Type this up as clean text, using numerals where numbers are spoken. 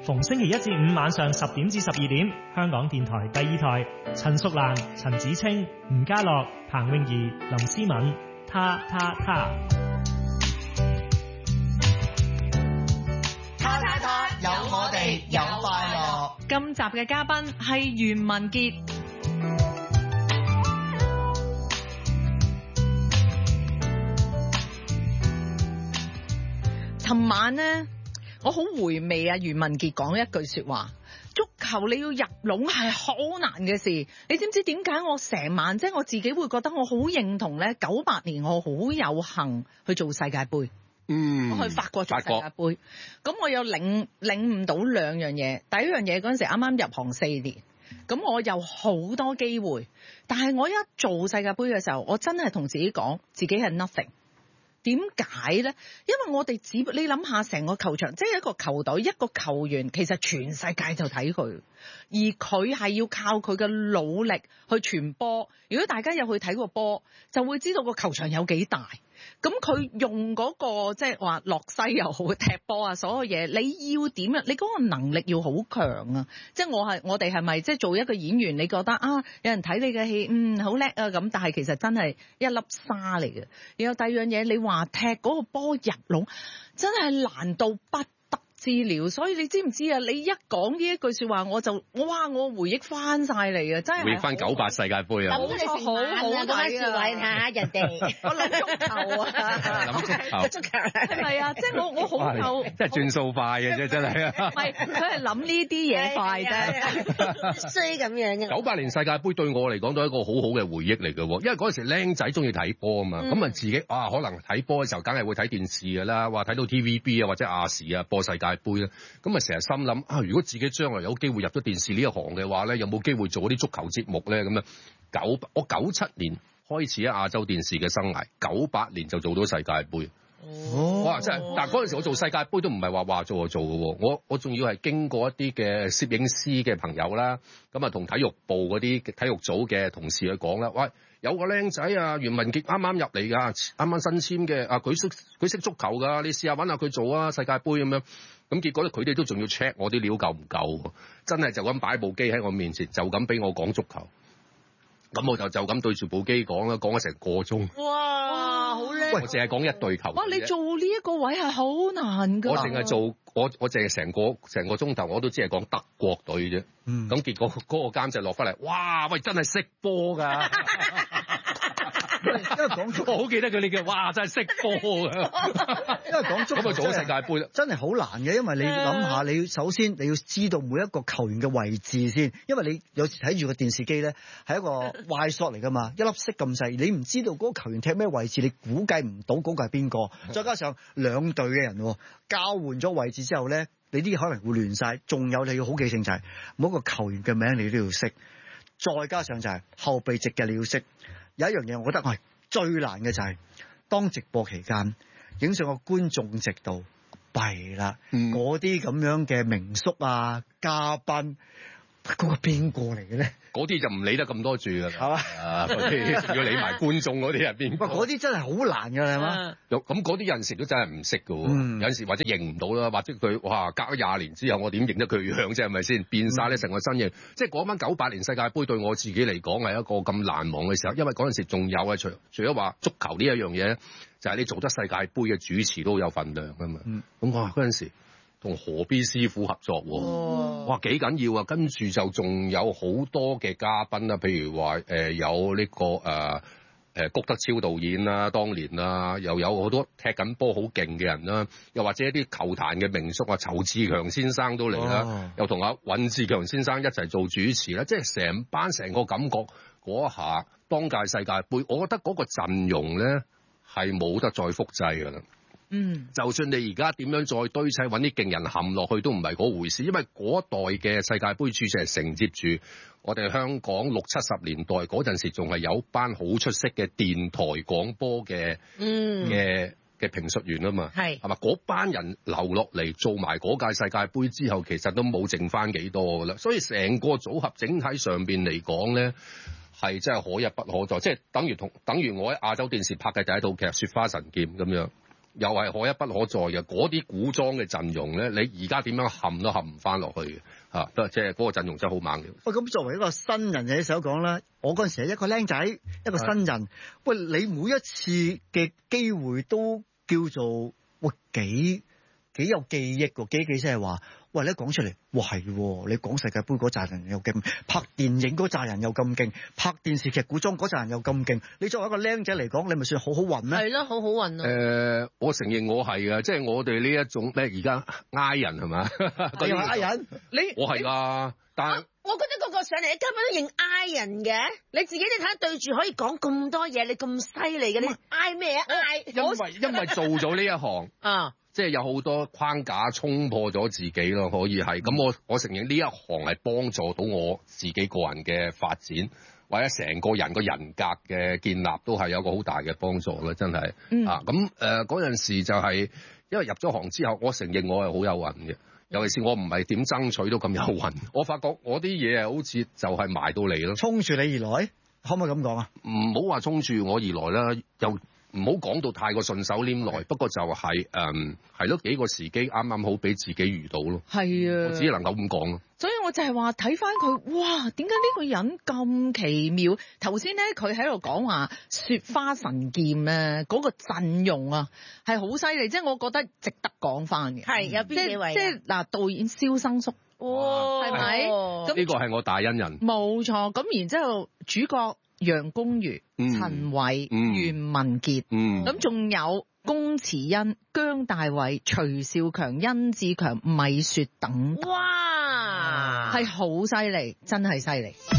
逢星期一至五晚上10點至12點，香港電台第2台，陳淑蘭、陳子清、吳家樂、彭詠儀、林思敏，他。 有我哋有快樂。 今集嘅嘉賓係袁文傑。尋晚呢，我好回味啊袁文傑講一句說話，足球你要入籠係好難嘅事。你知唔知點解我成晚我自己會覺得我好認同呢？98年我好有幸去做世界盃。我去法國做世界盃，咁我有領悟到兩樣嘢。第一樣嘢嗰陣時啱啱入行4年，咁我有好多機會，但係我一做世界盃嘅時候，我真係同自己講，自己係 nothing。點解呢？因為我哋你諗下成個球場，即係一個球隊一個球員，其實全世界就睇佢，而佢係要靠佢嘅努力去傳波。如果大家有去睇過波，就會知道個球場有幾大。咁佢用嗰個即係話落西又好踢波啊，所有嘢你要點啊？你嗰個能力要好強啊！即係我哋係咪即係做一個演員？你覺得啊，有人睇你嘅戲，好叻啊咁，但係其實真係一粒沙嚟嘅。然後第二樣嘢，你話踢嗰個波入籠，真係難到不得之了。所以你知唔知啊？你一講呢一句說話，我回憶翻晒嚟啊！真係回憶翻98世界盃啊！ 冇錯，好睇啊！ 睇下人哋， 我諗足球啊， 諗足球係咪啊？即係我好有， 即係轉數快嘅啫，真係啊！ 唔係，佢係諗呢啲嘢快啫， 衰咁樣嘅。 98年世界盃對我嚟講都係一個好好嘅回憶嚟嘅，因為嗰陣時僆仔中意睇波啊嘛，咁啊自己可能睇波嘅時候，梗係會睇電視㗎啦，話睇到 TVB 啊或者亞視啊播世界盃啦，咁啊成日心諗啊，如果自己將來有機會入咗電視呢一行嘅話咧，有冇機會做啲足球節目咧？咁啊，我97年開始喺亞洲電視嘅生涯，98年就做到世界盃。哇！真係，但係嗰陣時我做世界盃都唔係話做就做嘅喎，我仲要係經過一啲嘅攝影師嘅朋友啦，咁啊同體育部嗰啲體育組嘅同事去講啦，喂，有個僆仔啊，袁文傑啱啱入嚟㗎，啱啱新簽嘅，啊佢識足球㗎，你試下揾下佢做啊世界盃咁樣，咁結果咧佢哋都仲要 check 我啲料夠唔夠，真係就咁擺部機喺我面前，就咁俾我講足球。咁我就咁對住部機講啦，講咗成個鐘。 哇，好叻！ 我淨係講一隊球。 哇，你做呢一個位係好難㗎。 我淨係做我淨係成個鐘頭，我都只係講德國隊啫。咁結果嗰個監製落翻嚟，哇！喂，真係識波㗎。 因為講足， 我好記得佢哋嘅，哇！真係識波㗎。 因為講足， 咁啊做咗世界盃啦， 真係好難嘅。因為你諗下，你首先你要知道每一個球員嘅位置先，因為你有時睇住個電視機咧，係一個壞 shot 嚟㗎嘛，一粒色咁細，你唔知道嗰個球員踢咩位置，你估計唔到嗰個係邊個。再加上兩隊嘅人交換咗位置之後咧，你啲可能會亂晒。仲有你要好記性就係每一個球員嘅名你都要識，再加上就係後備席嘅你要識。有一樣嘢，我覺得係最難嘅就係當直播期間影上個觀眾席度，弊啦！嗰啲咁樣嘅名宿啊、嘉賓，嗰個邊個嚟嘅咧？ 嗰啲就唔理得咁多住㗎啦， 係嘛？ 嗰啲要理埋觀眾嗰啲係邊個？ 嗰啲真係好難㗎，係嘛？ 咁嗰啲有陣時都真係唔識㗎喎，有陣時或者認唔到啦，或者佢哇隔咗20年之後，我點認得佢樣啫？係咪先變晒咧成個身形？即係講翻98年世界盃對我自己嚟講係一個咁難忘嘅時候，因為嗰陣時仲有啊，除咗話足球呢一樣嘢，就係你做得世界盃嘅主持都好有份量㗎嘛。咁哇嗰陣時。同何必師傅合作喎，哇幾緊要啊！跟住就仲有好多嘅嘉賓啦，譬如話有呢個谷德超導演啦，當年啦，又有好多踢緊波好勁嘅人啦，又或者一啲球壇嘅名宿啊，仇志強先生都嚟啦，又同阿尹志強先生一齊做主持啦，即係成個感覺嗰下當屆世界盃，我覺得嗰個陣容咧係冇得再複製㗎啦。就算你而家點樣再堆砌揾啲勁人冚落去都唔係嗰回事，因為嗰代嘅世界盃主持係承接住我哋香港60、70年代嗰陣時，仲係有班好出色嘅電台廣播嘅評述員啊嘛，係嘛？嗰班人留落嚟做埋嗰屆世界盃之後，其實都冇剩翻幾多噶啦，所以成個組合整體上邊嚟講咧，係真係可一不可再，即係等於我喺亞洲電視拍嘅第一套劇《雪花神劍》咁樣。 又係可一不可再嘅。嗰啲古裝嘅陣容咧，你而家點樣冚都冚唔翻落去嘅嚇，即係嗰個陣容真係好猛嘅。 喂，咁作為一個新人嘅時候講啦，我嗰陣時係一個僆仔，一個新人。喂，你每一次嘅機會都叫做喂幾有記憶喎，幾即係話，喂你一講出嚟，哇係喎，你講世界盃嗰扎人又勁，拍電影嗰扎人又咁勁，拍電視劇古裝嗰扎人又咁勁，你作為一個僆仔嚟講，你咪算好好運咩？ 係咯，好好運啊！ 我承認我係嘅，即係我哋呢一種咧，而家嗌人係嘛？ 你話嗌人？ 我係㗎，但係我覺得個個上嚟根本都認嗌人嘅，你自己你睇下對住可以講咁多嘢，你咁犀利嘅，你嗌咩啊？嗌因為做咗呢一行啊。 即係有好多框架衝破咗自己咯，可以係咁。我承認呢一行係幫助到我自己個人嘅發展，或者成個人個人格嘅建立都係有個好大嘅幫助啦，真係。啊咁嗰陣時就係因為入咗行之後，我承認我係好有運嘅，尤其是我唔係點爭取都咁有運。我發覺我啲嘢係好似就係埋到嚟咯， 衝住你而來，可唔可以咁講啊？ 唔好話衝住我而來啦，又唔好講到太過順手拈來，不過就係係咯幾個時機啱啱好俾自己遇到咯。 係啊， 我只能夠咁講咯。 所以我就係話睇翻佢，哇！點解呢個人咁奇妙？頭先咧佢喺度講話雪花神劍咧，嗰個陣容啊係好犀利，即係我覺得值得講翻嘅。 係有邊幾位？ 即係嗱，導演蕭生叔，係咪？咁呢個係我大恩人。 冇錯。咁然之後主角楊恭如、陳偉、袁文傑，咁仲有龔慈恩、姜大衛、徐少強、殷志強、米雪等， 哇， 係好犀利，真係犀利。